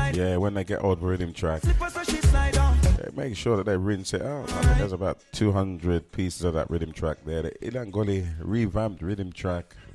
Yeah, when they get old rhythm track, make sure that they rinse it out. I mean, there's about 200 pieces of that rhythm track there. The Ilangoli revamped rhythm track